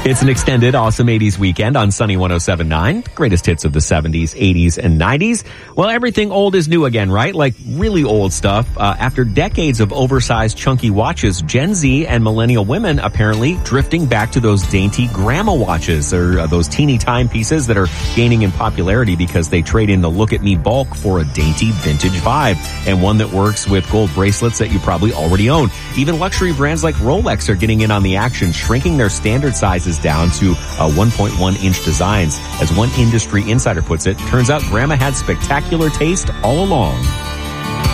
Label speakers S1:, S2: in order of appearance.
S1: It's an extended awesome 80s weekend on Sunny 107.9. Greatest hits of the 70s, 80s, and 90s. Well, everything old is new again, right? Like really old stuff. After decades of oversized chunky watches, Gen Z and millennial women apparently drifting back to those dainty grandma watches, or those teeny timepieces that are gaining in popularity because they trade in the look at me bulk for a dainty vintage vibe, and one that works with gold bracelets that you probably already own. Even luxury brands like Rolex are getting in on the action, shrinking their standard sizes down to 1.1-inch designs. As one industry insider puts it, turns out grandma had spectacular taste all along.